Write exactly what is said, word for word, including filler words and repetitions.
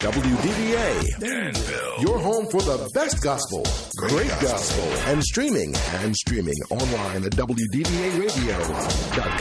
W D V A. Danville. Your home for the best gospel, great gospel, and streaming, and streaming online at W D V A radio dot com.